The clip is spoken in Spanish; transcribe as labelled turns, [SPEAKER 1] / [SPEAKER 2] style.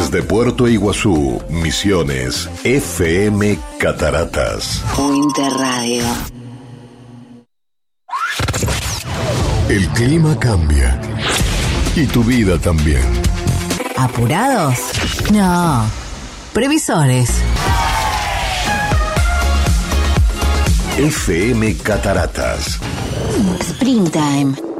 [SPEAKER 1] Desde Puerto Iguazú, Misiones, FM Cataratas.
[SPEAKER 2] Winter Radio.
[SPEAKER 1] El clima cambia. Y tu vida también.
[SPEAKER 2] ¿Apurados? No. Previsores.
[SPEAKER 1] FM Cataratas.
[SPEAKER 2] Springtime.